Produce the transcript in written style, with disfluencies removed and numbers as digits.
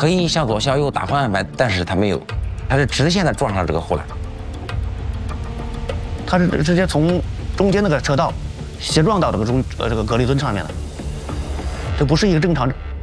可以向左向右打方向盘，但是他没有，他是直线的撞上这个护栏。 他是直接从中间那个车道斜撞到这个隔离墩上面的，这不是一个正常